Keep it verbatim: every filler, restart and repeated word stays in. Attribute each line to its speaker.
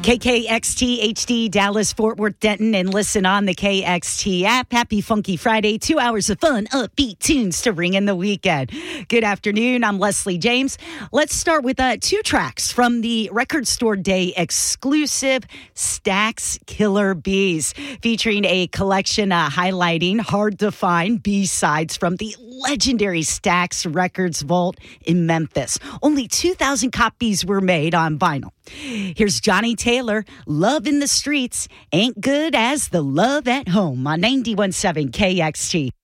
Speaker 1: K K X T H D, Dallas, Fort Worth, Denton, and listen on the K X T app. Happy Funky Friday. Two hours of fun, upbeat tunes to ring in the weekend. Good afternoon. I'm Leslie James. Let's start with uh, two tracks from the Record Store Day exclusive Stax Killer Bees, featuring a collection uh, highlighting hard-to-find B-sides from the legendary Stax Records Vault in Memphis. Only two thousand copies were made on vinyl. Here's Johnny Taylor, Love in the Streets, Ain't Good as the Love at Home on ninety-one point seven K X T.